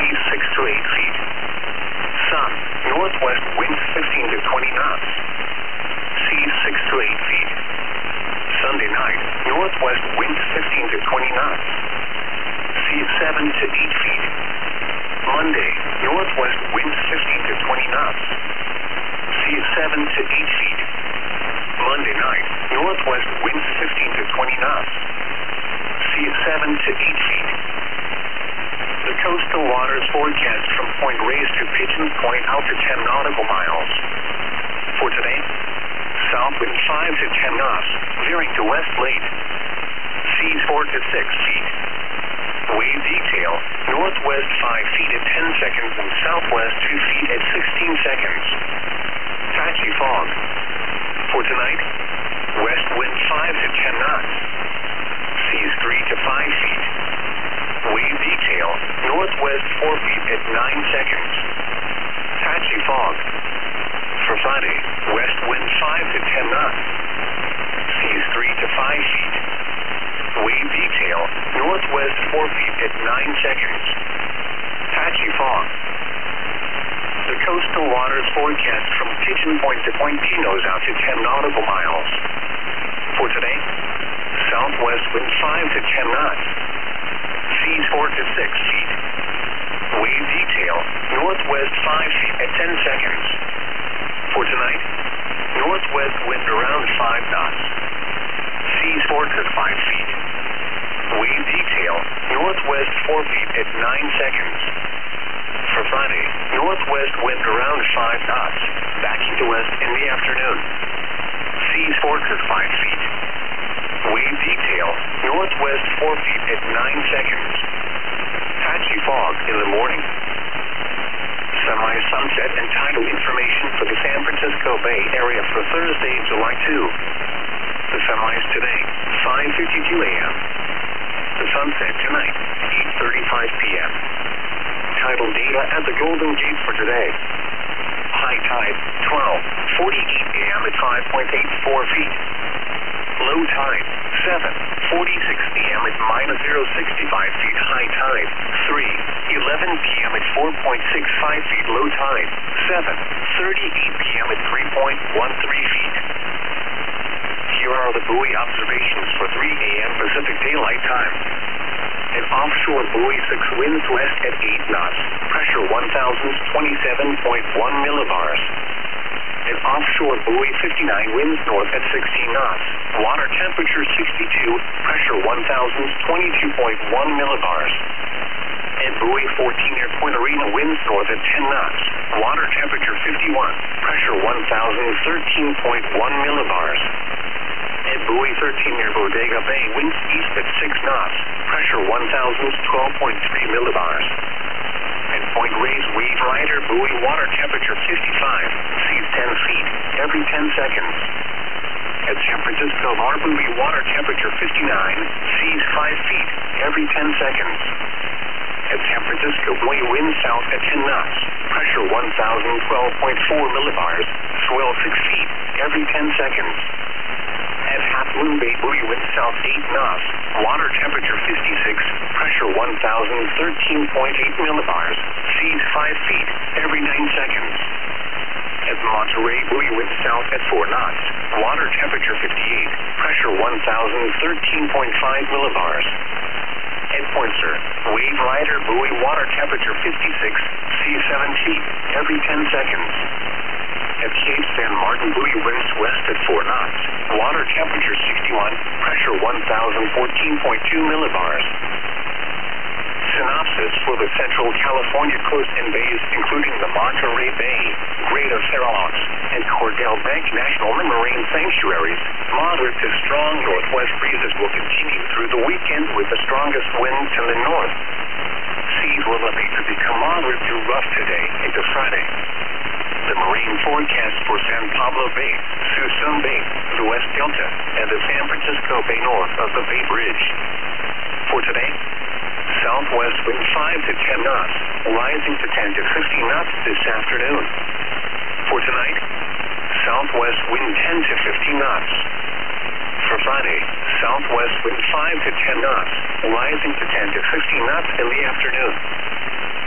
seas 6 to 8 feet. Sun, northwest winds 15 to 20 knots. Seas 6 to 8 feet. Sunday night, northwest winds 15 to 20 knots. Seas 7 to 8 feet. Monday, northwest winds 15 to 20 knots. Seas 7 to 8 feet. Monday night, northwest winds 15 to 20 knots. Seas 7 to 8 feet. The coastal waters forecast from Point Reyes to Pigeons Point out to 10 nautical miles. For today, south wind 5 to 10 knots, veering to west late. Seas 4 to 6 feet. Wave detail, northwest 5 feet at 10 seconds and southwest 2 feet at 16 seconds. Patchy fog. For tonight, west wind 5 to 10 knots. Seas 3 to 5 feet. Wave detail, northwest 4 feet at 9 seconds. Patchy fog. For Friday, west wind 5 to 10 knots. Seas 3 to 5 feet. Wave detail, northwest 4 feet at 9 seconds. Patchy fog. The coastal waters forecast from Pigeon Point to Point Pinos out to 10 nautical miles. For today, southwest wind 5 to 10 knots. Seas 4 to 6 feet. Wave detail, northwest 5 feet at 10 seconds. For tonight, northwest wind around 5 knots. Seas 4 to 5 feet. Wave detail, northwest 4 feet at 9 seconds. For Friday, northwest wind around 5 knots, backing to west in the afternoon. Seas 4 to 5 feet. Wave detail, northwest 4 feet at 9 seconds. Patchy fog in the morning. Semi-sunset and tidal information for the San Francisco Bay Area for Thursday, July 2. The sunrise today, 5:52 a.m. The sunset tonight, 8:35 p.m. Tidal data at the Golden Gate for today. High tide, 12:48 a.m. at 5.84 feet. Low tide, 7:46 p.m. at -0.65 feet. High tide, 3:11 p.m. at 4.65 feet. Low tide, 7:38 p.m. at 3.13 feet. Here are the buoy observations for 3 a.m. Pacific Daylight Time. An offshore buoy 6 winds west at 8 knots, pressure 1,027.1 millibars. An offshore buoy 59 winds north at 16 knots, water temperature 62, pressure 1,022.1 millibars. And buoy 14 near Point Arena winds north at 10 knots, water temperature 51, pressure 1,013.1 millibars. And buoy 13 near Bodega Bay winds east at 6 knots, pressure 1,012.3 millibars. And Point Reyes Wave Rider buoy water temperature 55, seas 10 feet every 10 seconds. At San Francisco Bar buoy water temperature 59, seas 5 feet every 10 seconds. At San Francisco buoy wind south at 10 knots, pressure 1,012.4 millibars, swell 6 feet every 10 seconds. At Half Moon Bay buoy wind south 8 knots, water temperature 56, pressure 1,013.8 millibars, seas 5 feet every 9 seconds. At Monterey buoy wind south at 4 knots, water temperature 58, pressure 1,013.5 millibars. At Poinsett, Wave Rider buoy water temperature 56, seas 7 feet every 10 seconds. At Cape San Martin buoy winds west at 4 knots, water temperature 61, pressure 1,014.2 millibars. Synopsis for the Central California coast and bays, including the Monterey Bay, Greater Farallones, and Cordell Bank National Marine Sanctuaries. Moderate to strong northwest breezes will continue through the weekend with the strongest winds to the north. Seas will elevate to become moderate to rough today into Friday. The marine forecast for San Pablo Bay, Suisun Bay, the West Delta, and the San Francisco Bay north of the Bay Bridge. For today, southwest wind 5 to 10 knots, rising to 10 to 15 knots this afternoon. For tonight, southwest wind 10 to 15 knots. For Friday, southwest wind 5 to 10 knots, rising to 10 to 15 knots in the afternoon.